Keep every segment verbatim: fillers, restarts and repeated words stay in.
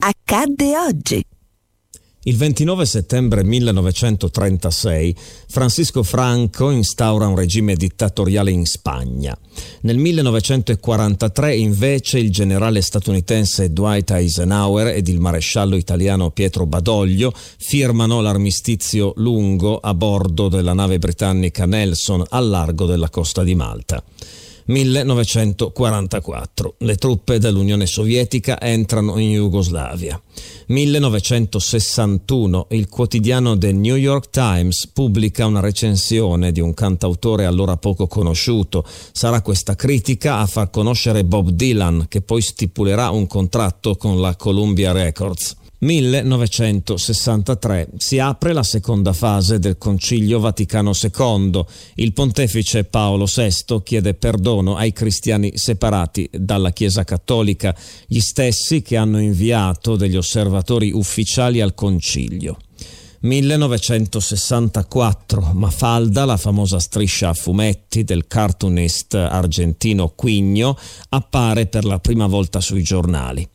accadde oggi. Il ventinove settembre millenovecentotrentasei Francisco Franco instaura un regime dittatoriale in Spagna. Nel millenovecentoquarantatré invece il generale statunitense Dwight Eisenhower ed il maresciallo italiano Pietro Badoglio firmano l'armistizio lungo a bordo della nave britannica Nelson al largo della costa di Malta. millenovecentoquarantaquattro. Le truppe dell'Unione Sovietica entrano in Jugoslavia. millenovecentosessantuno. Il quotidiano The New York Times pubblica una recensione di un cantautore allora poco conosciuto. Sarà questa critica a far conoscere Bob Dylan, che poi stipulerà un contratto con la Columbia Records. millenovecentosessantatré. Si apre la seconda fase del Concilio Vaticano secondo. Il pontefice Paolo sesto chiede perdono ai cristiani separati dalla Chiesa Cattolica, gli stessi che hanno inviato degli osservatori ufficiali al Concilio. millenovecentosessantaquattro. Mafalda, la famosa striscia a fumetti del cartoonist argentino Quigno, appare per la prima volta sui giornali.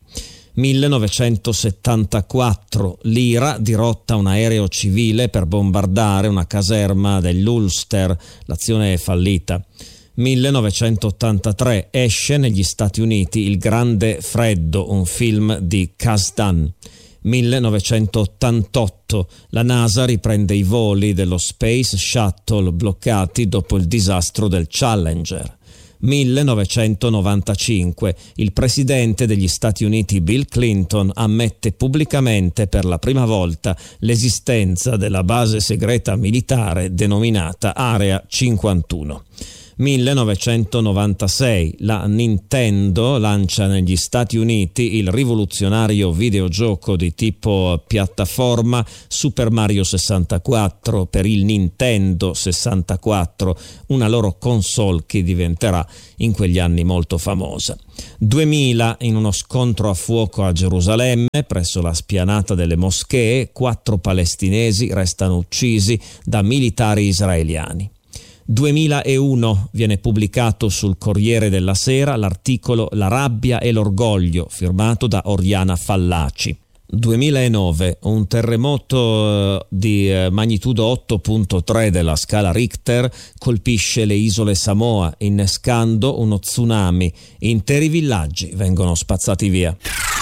millenovecentosettantaquattro. L'Ira dirotta un aereo civile per bombardare una caserma dell'Ulster. L'azione è fallita. millenovecentottantatré. Esce negli Stati Uniti Il Grande Freddo, un film di Kasdan. millenovecentottantotto. La NASA riprende i voli dello Space Shuttle bloccati dopo il disastro del Challenger. millenovecentonovantacinque. Il presidente degli Stati Uniti Bill Clinton ammette pubblicamente per la prima volta l'esistenza della base segreta militare denominata Area cinquantuno. millenovecentonovantasei. La Nintendo lancia negli Stati Uniti il rivoluzionario videogioco di tipo piattaforma Super Mario sessantaquattro per il Nintendo sessantaquattro, una loro console che diventerà in quegli anni molto famosa. duemila. In uno scontro a fuoco a Gerusalemme, presso la spianata delle moschee, quattro palestinesi restano uccisi da militari israeliani. duemilauno. Viene pubblicato sul Corriere della Sera l'articolo La rabbia e l'orgoglio, firmato da Oriana Fallaci. duemilanove. Un terremoto di magnitudo otto virgola tre della scala Richter colpisce le isole Samoa, innescando uno tsunami. Interi villaggi vengono spazzati via.